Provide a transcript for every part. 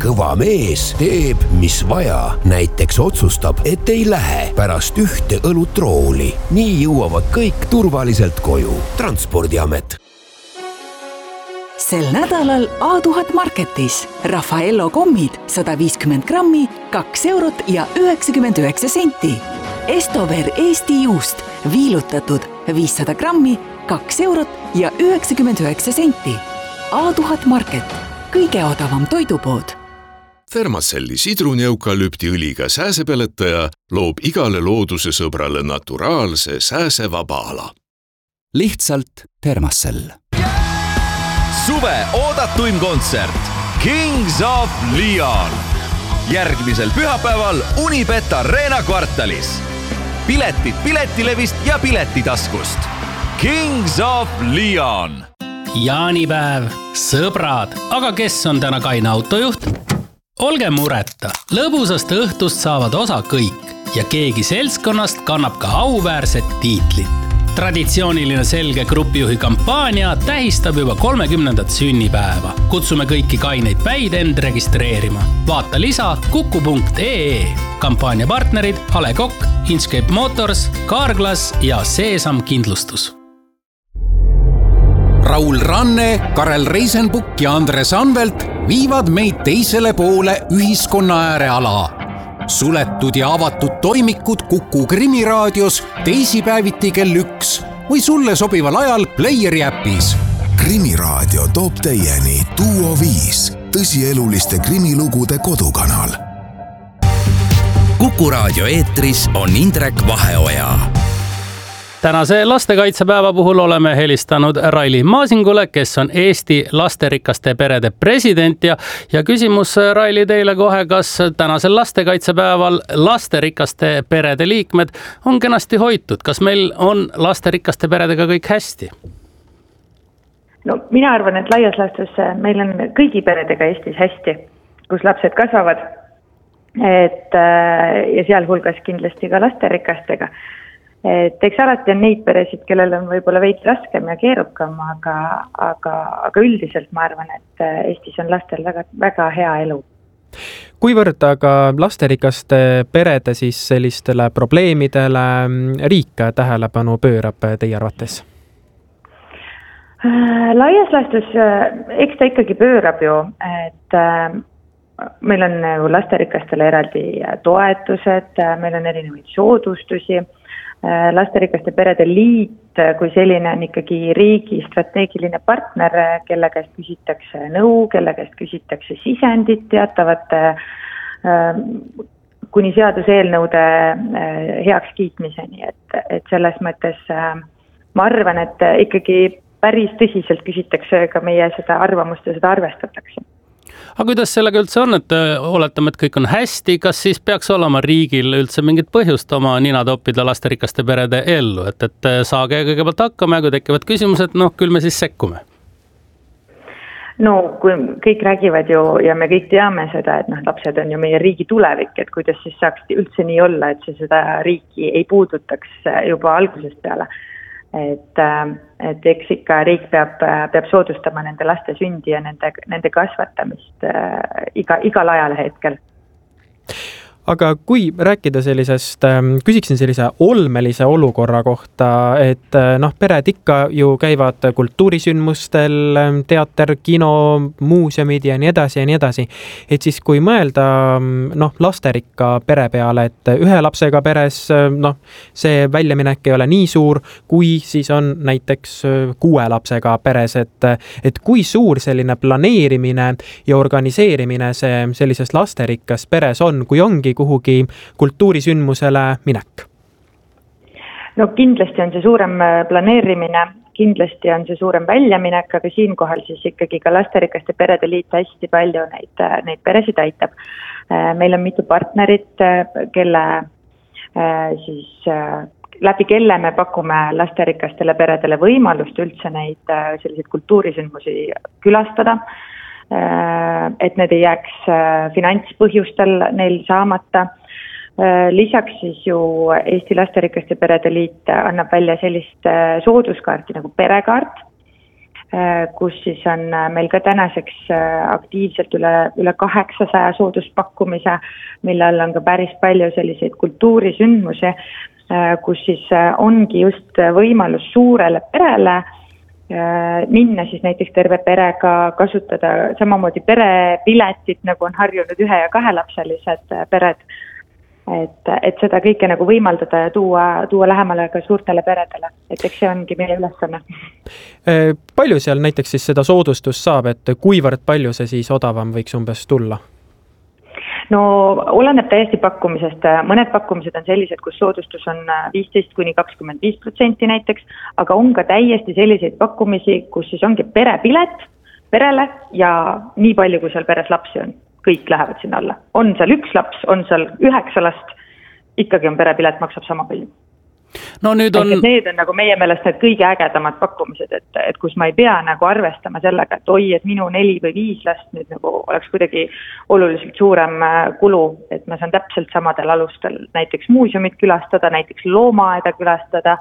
kõva mees teeb, mis vaja. Näiteks otsustab, et ei lähe pärast ühte õlutrooli. Nii jõuavad kõik turvaliselt koju. Transpordiamet. Sel nädalal A1000 Marketis Raffaello kommid 150 grammi, 2 eurot ja 99 senti. Estover Eesti juust viilutatud 500 grammi, 2 eurot ja 99 senti. A1000 Market, kõige odavam toidupood. Thermacelli sidruneukalüptiõliga sääsepeletaja loob igale looduse sõbrale naturaalse sääsevaba ala. Lihtsalt Thermacell. Suve oodatuim kontsert Kings of Leon. Järgmisel pühapäeval Unibet Arena kvartalis. Piletid Piletilevist ja Piletitaskust. Kings of Leon. Jaanipäev, sõbrad, aga kes on täna kaine autojuht? Olge mureta, lõbusast õhtust saavad osa kõik ja keegi seltskonnast kannab ka auväärset tiitlit. Traditsiooniline selge grupijuhi kampaania tähistab juba 30. sünnipäeva. Kutsume kõiki kaineid päid end registreerima. Vaata lisa kuku.ee. Kampaania partnerid A. Le Coq, Inchcape Motors, Carglass ja Seesam Kindlustus. Raul Ranne, Karel Reisenbuk ja Andres Anvelt viivad meid teisele poole ühiskonna ääreala. Suletud ja avatud toimikud Kuku Krimiraadios teisipäeviti kell 1 või sulle sobival ajal Playeri äpis. Krimiraadio toob teieni Duo 5, tõsieluliste krimilugude kodukanal. Kuku raadio eetris on Indrek Vaheoja. Tänase lastekaitsepäeva puhul oleme helistanud Raili Maasingule, kes on Eesti lasterikaste perede president ja küsimus Raili teile kohe, kas tänasel lastekaitsepäeval lasterikaste perede liikmed on kenasti hoitud? Kas meil on lasterikaste peredega kõik hästi? No mina arvan, et laias laastus meil on kõigi peredega Eestis hästi, kus lapsed kasvavad ja sealhulgas kindlasti ka lasterikastega. Et eks alati on neid peresid, kellel on võib-olla veidi raskem ja keerukam, aga üldiselt ma arvan, et Eestis on lastel väga, väga hea elu. Kuivõrd aga lasterikaste perede siis sellistele probleemidele riik tähelepanu pöörab teie arvates? Laias laastus, eks ta ikkagi pöörab ju, et meil on lasterikastele eraldi toetused, meil on erinevaid soodustusi. Lasterikaste perede liit kui selline on ikkagi riigi strateegiline partner, kelle käest küsitakse nõu, kelle käest küsitakse sisendit teatavate kuni seaduseelnõude heaks kiitmiseni, et selles mõttes ma arvan, et ikkagi päris tõsiselt küsitakse ka meie seda arvamust ja seda arvestatakse. Aga kuidas sellega üldse on, et oletame, et kõik on hästi, kas siis peaks olema riigil üldse mingit põhjust oma nina toppida lasterikaste perede ellu, et saage kõigepealt hakkama ja kui tekivad küsimused, küll me siis sekkume? No kui kõik räägivad ju ja me kõik teame seda, et lapsed on ju meie riigi tulevik, et kuidas siis saaks üldse nii olla, et see seda riiki ei puudutaks juba algusest peale. Et eks ikka riik peab soodustama nende laste sündi ja nende kasvatamist igal ajal hetkel. Aga kui rääkida sellisest, küsiksin sellise olmelise olukorra kohta, et pered ikka ju käivad kultuurisündmustel, teater, kino, muuseumid ja nii edasi. Et siis kui mõelda lasterikka pere peale, et ühe lapsega peres see väljaminek ei ole nii suur, kui siis on näiteks 6 lapsega peres, et kui suur selline planeerimine ja organiseerimine see sellises lasterikkas peres on, kui ongi kuhugi kultuurisündmusele minek? No kindlasti on see suurem planeerimine, kindlasti on see suurem väljaminek, aga siinkohal siis ikkagi ka lasterikaste perede liit hästi palju neid peresid aitab. Meil on mitu partnerit, läbi kelle me pakume lasterikastele peredele võimalust üldse neid selliseid kultuurisündmusi külastada, et need ei jääks finantspõhjustel neil saamata. Lisaks siis ju Eesti Lasterikaste Perede Liit annab välja sellist sooduskaarti nagu perekaart, kus siis on meil ka tänaseks aktiivselt üle 800 sooduspakkumise, mille all on ka päris palju selliseid kultuurisündmusi, kus siis ongi just võimalus suurele perele minna siis näiteks terve perega, kasutada samamoodi perepiletit, nagu on harjunud 1- ja 2-lapselised pered, et seda kõike nagu võimaldada ja tuua lähemale ka suurtele peredele, et eks see ongi meie ülesanne. Palju seal näiteks siis seda soodustust saab, et kuivõrd palju see siis odavam võiks umbes tulla? No oleneb täiesti pakkumisest, mõned pakkumised on sellised, kus soodustus on 15–25% näiteks, aga on ka täiesti selliseid pakkumisi, kus siis ongi perepilet perele ja nii palju, kui seal peres lapsi on. Kõik lähevad sinna alla. On seal 1 laps, on seal 9 last, ikkagi on perepilet, maksab sama palju. No nüüd on... Need on nagu meie meelest need kõige ägedamad pakkumised, et kus ma ei pea nagu arvestama sellega, et et minu 4 või 5 last nüüd nagu oleks kuidagi oluliselt suurem kulu, et ma saan täpselt samadel alustel näiteks muuseumit külastada, näiteks loomaaeda külastada.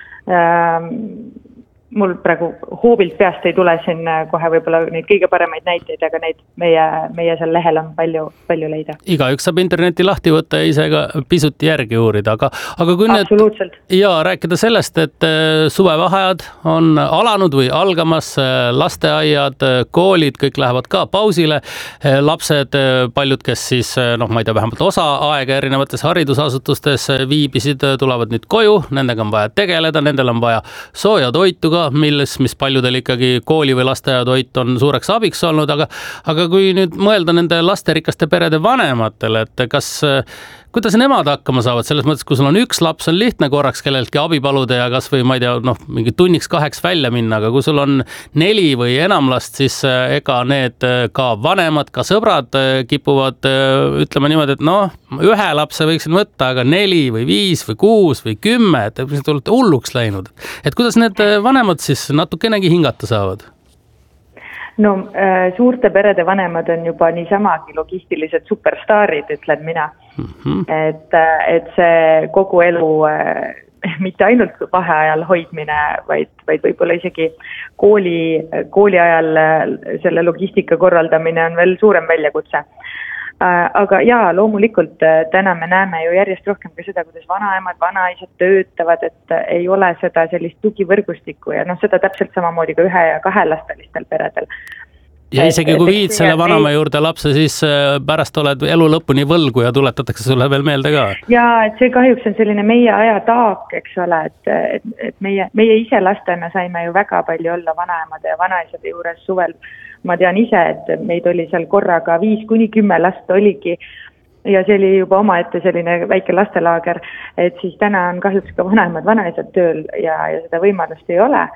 Mul praegu hoobilt peast ei tule siin kohe võib-olla neid kõige paremaid näiteid, aga neid meie seal lehel on palju leida. Igaüks saab interneti lahti võtta ja ise ka pisut järgi uurida, aga kui absoluutselt. Rääkida sellest, et suvevaheajad on alanud või algamas, lasteaiad, koolid, kõik lähevad ka pausile, lapsed, paljud, kes siis, ma ei tea, vähemalt osa aega erinevates haridusasutustes viibisid, tulevad nüüd koju, nendega on vaja tegeleda, nendel on vaja sooja toitu ka, mis paljudel ikkagi kooli või lasteaiatoit on suureks abiks olnud, aga kui nüüd mõelda nende lasterikaste perede vanematele, et kuidas nemad hakkama saavad, selles mõttes, kui sul on 1 laps, on lihtne korraks kelleltki abi paluda ja kas või, ma ei tea, mingi tunniks 2 välja minna, aga kui sul on 4 või enam last, siis ega need ka vanemad, ka sõbrad kipuvad, ütleme niimoodi, et 1 lapse võiksin võtta, aga 4 või 5 või 6 või 10, et te olete hulluks läinud. Et kuidas need vanemad siis natukenegi hingata saavad? No suurte perede vanemad on juba niisamagi logistilised superstaarid, ütlen mina. Et see kogu elu mitte ainult vaheajal hoidmine, vaid võib-olla isegi kooli ajal selle logistika korraldamine on veel suurem väljakutse. Aga jaa, loomulikult täna me näeme ju järjest rohkem ka seda, kuidas vanaemad, vanaisad töötavad, et ei ole seda sellist tugivõrgustikku ja seda täpselt samamoodi ka 1- ja 2-lastalistel peredel. Ja isegi kui viid selle vanama juurde lapse, siis pärast oled elu lõpuni võlgu ja tuletatakse sulle veel meelde ka. Jaa, et see kahjuks on selline meie aja taak, eks ole, et meie ise lastena saime ju väga palju olla vanaemade ja vanaisade juures suvel. Ma tean ise, et meid oli seal korraga 5–10 last oligi ja see oli juba omaette selline väike lastelaager, et siis täna on kahjuks ka vanaemad, vanaisad tööl ja seda võimalust ei ole.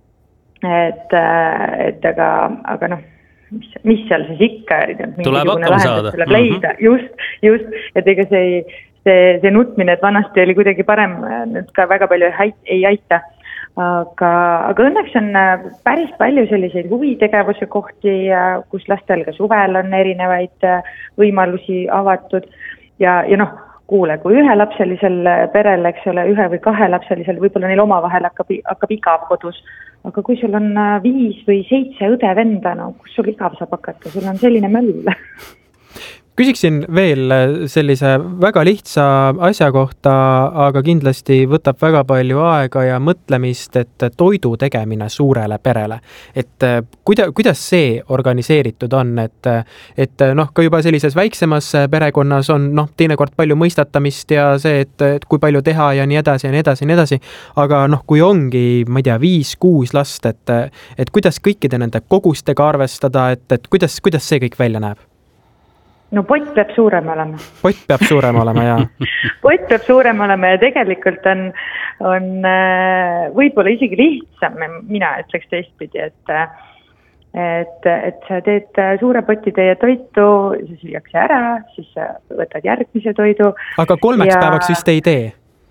Et aga mis seal siis ikka, tuleb hakkama saada. Tuleb leida, just, et ega see nutmine, et vanasti oli kuidagi parem, nüüd ka väga palju ei aita. Aga õnneks on päris palju selliseid huvitegevuse kohti, kus lastel ka suvel on erinevaid võimalusi avatud ja kuule, kui 1-lapselisel perel, eks ole, 1- või 2-lapselisel, võib-olla neil omavahel hakkab igav kodus, aga kui sul on 5 või 7 õde-venda, kus sul igav saab hakata, sul on selline möll. Küsiksin veel sellise väga lihtsa asja kohta, aga kindlasti võtab väga palju aega ja mõtlemist, et toidu tegemine suurele perele. Et kuidas see organiseeritud on, et ka juba sellises väiksemas perekonnas on teinekord palju mõistatamist ja see, et kui palju teha ja nii edasi ja nii edasi ja nii edasi. Aga kui ongi, ma ei tea, 5-6 last, et kuidas kõikide nende kogustega arvestada, et kuidas see kõik välja näeb? No pott peab suurem olema. Pott peab suurem olema, jaa. Pott peab suurem olema ja tegelikult on võib-olla isegi lihtsam, mina ütleks teistpidi, et sa teed suure poti teie toitu, siis süüakse ära, siis sa võtad järgmise toidu. Aga 3 päevaks vist ei tee?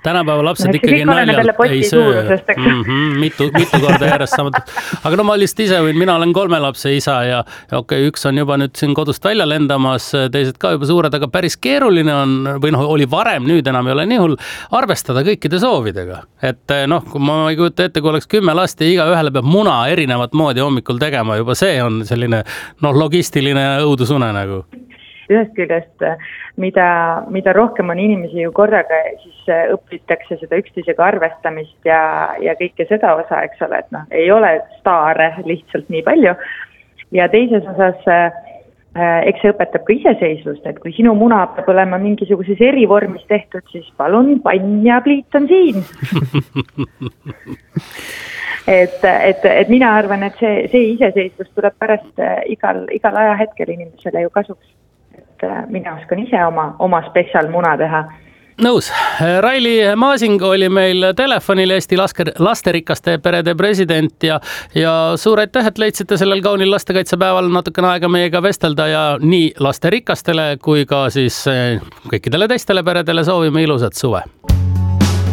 tänapäeva lapsed ikkagi naljalt ei söö. Mitu korda järjest samat. Aga no ma lihtsalt ise võin, mina olen 3 lapse isa ja okei, üks on juba nüüd siin kodust välja lendamas, teised ka juba suured, aga päris keeruline on, või oli varem, nüüd enam ei ole nii hull, arvestada kõikide soovidega. Et kui ma ei kujuta ette, kui oleks 10 last ja iga ühele peab muna erinevat moodi hommikul tegema, juba see on selline logistiline õudusune nagu. Ühest küljest, mida rohkem on inimesi ju korraga, siis õpitakse seda üksteisega arvestamist ja kõike seda osa, eks ole, et ei ole staare lihtsalt nii palju. Ja teises osas, eks see õpetab ka iseseisvust, et kui sinu muna peab olema mingisuguses erivormis tehtud, siis palun, pann ja pliit on siin. Et mina arvan, et see iseseisvus tuleb pärast igal ajahetkel inimesele ju kasuks. Mina oskan ise oma spetsiaalmuna teha. Nõus. Raili Maasing oli meil telefonil Eesti lasterikaste perede president ja suur aitäh, et leidsite sellel kaunil lastekaitsepäeval natukene aega meiega vestelda ja nii lasterikastele kui ka siis kõikidele teistele peredele soovime ilusat suve.